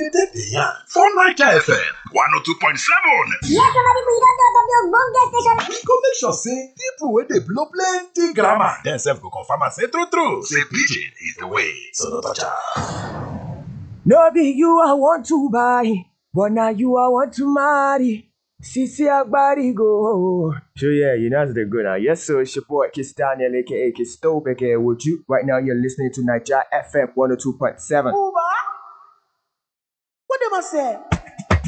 dem dey yarn for Naija FM 102.7. Yes, somebody we don't know the ogbonge station. We go make sure say people wey dey blow plenty grammar dem sef go confirm am say true say pidgin is the way, so no touch am. No be you I want to buy, but now you I want to marry. Sisi Agbari go. So yeah, you know as they go now. Yes, so it's your boy Kiss Daniel, aka Kiss Stobe, aka Would You. Right now you're listening to Naija FM 102.7. Uba? What dem a say?